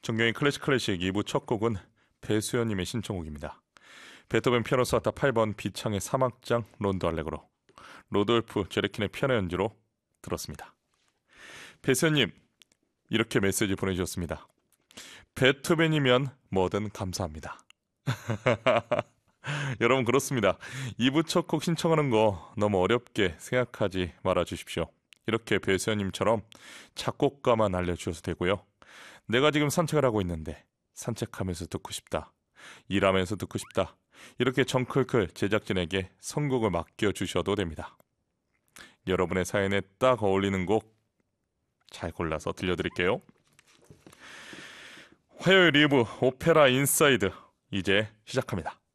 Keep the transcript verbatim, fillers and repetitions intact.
정경의 클래식 클래식 이 부 첫 곡은 배수연님의 신청곡입니다. 베토벤 피아노 소나타 팔 번 비창의 삼 악장 론도 알레그로, 로돌프 제르킨의 피아노 연주로 들었습니다. 배수연님, 이렇게 메시지 보내주셨습니다. 베토벤이면 뭐든 감사합니다. 여러분, 그렇습니다. 이 부 첫 곡 신청하는 거 너무 어렵게 생각하지 말아주십시오. 이렇게 배수연님처럼 작곡가만 알려주셔도 되고요. 내가 지금 산책을 하고 있는데 산책하면서 듣고 싶다, 일하면서 듣고 싶다, 이렇게 정클클 제작진에게 선곡을 맡겨주셔도 됩니다. 여러분의 사연에 딱 어울리는 곡 잘 골라서 들려드릴게요. 화요일 이 부 오페라 인사이드 이제 시작합니다.